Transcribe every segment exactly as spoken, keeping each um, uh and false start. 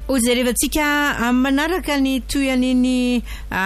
Ojerevantsika amin'ny manaraka ny toyan'iny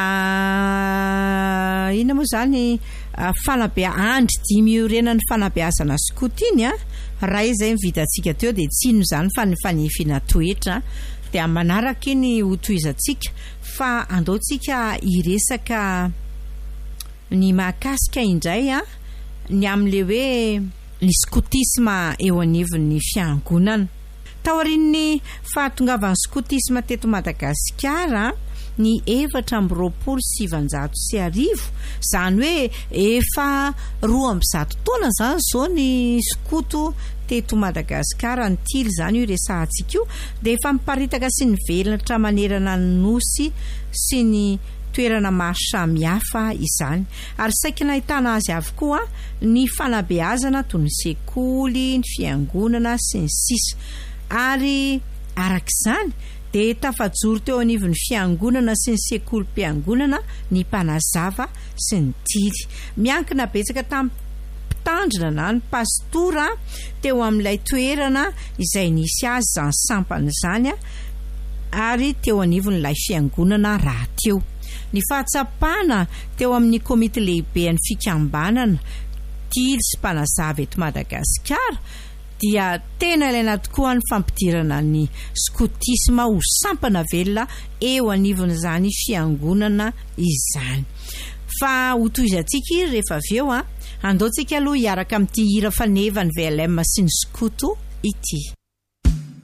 ina moa zany fanabe andry dimy iorenan'ny fanabeazana skoty iny a raha izay mivitantsika teo dia tsino zany fa ny fanefina toetra dia amin'ny manaraka iny hotoizantsika fa andaotsika iresaka ny mahakasika indray a ny amin'le hoe ny skotisma eo anivon'ny fiangonana. Taorin'ny fahatongavan'ny skotisma teto Madagasikara ny efatra amby roapolo sy sivanjato sy arivo, zany hoe efa roa amby zato taona zany zao ny skoto teto Madagasikara ny tily zany io resahantsika io dia efa miparitaka sy ny velatra manerana ny nosy sy ny toerana maro samihafa izany, ary saika nahitana azy avokoa ny fanabeazana toy ny sekoly, ny fiangonana sy ny sisa. Ary arak'izany dia tafajoro teo anivon'ny fiangonana sy ny sekolim-piangonana ny mpanazava sy ny tily. Miankina betsaka tamin'ny mpitandrina na ny pastora teo amin'ilay toerana izay nisy azy zany sampana izany a, ary teo anivon'ilay fiangonana raha teo. Ny fahatsapana teo amin'ny komity lehibe ny fikambanana tily sy mpanazava eto Madagasikara dia tena ilaina tokoa ny fampidirana ny skotisma ho sampana velona eo anivon'izany fiangonana izany. Fa ho toizantsika iry rehefa avy eo a, andaotsika aloha hiaraka amin'ity hira faneva ny V L M sy ny skoto ity.